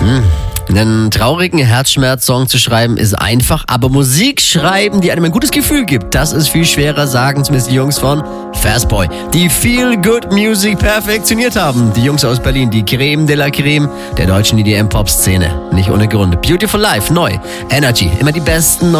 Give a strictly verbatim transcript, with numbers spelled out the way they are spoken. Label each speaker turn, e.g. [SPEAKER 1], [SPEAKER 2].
[SPEAKER 1] Einen traurigen Herzschmerz-Song zu schreiben ist einfach, aber Musik schreiben, die einem ein gutes Gefühl gibt, das ist viel schwerer, sagen zumindest die Jungs von Fastboy, die Feel Good Music perfektioniert haben. Die Jungs aus Berlin, die Creme de la Creme der deutschen E D M-Pop-Szene. Nicht ohne Grund. Beautiful Life, neu. Energy, immer die besten